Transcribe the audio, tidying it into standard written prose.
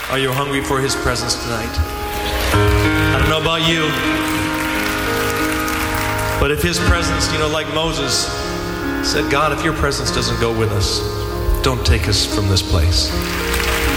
Are you hungry for His presence tonight? I don't know about you, but if His presence, like Moses said, God, if your presence doesn't go with us, don't take us from this place.